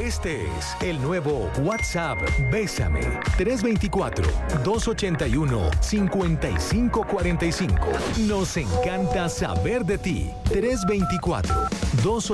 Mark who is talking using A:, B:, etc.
A: Este es el nuevo WhatsApp Bésame. 324-281-5545. Nos encanta saber de ti. 324 2